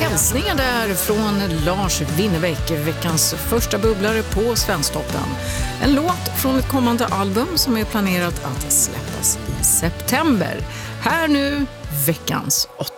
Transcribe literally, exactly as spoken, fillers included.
hälsningar där från Lars Winnerbäck, veckans första bubblare på Svensktoppen. En låt från ett kommande album som är planerat att släppas i september. Här nu, veckans åtta.